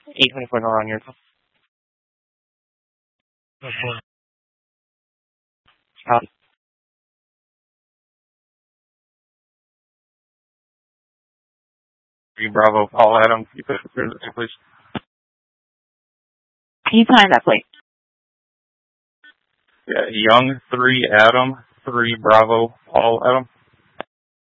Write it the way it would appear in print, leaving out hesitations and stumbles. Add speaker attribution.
Speaker 1: 824 on your call. Copy. 3 Bravo, Paul Adam. You put it through the please.
Speaker 2: Can you time that, please?
Speaker 1: Yeah, Young 3 Adam, 3 Bravo, Paul Adam.